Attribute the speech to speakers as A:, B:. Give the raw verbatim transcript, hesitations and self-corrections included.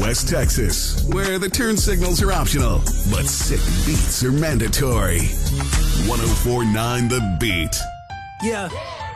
A: West Texas, where the turn signals are optional, but sick beats are mandatory. one oh four point nine The Beat.
B: Yeah.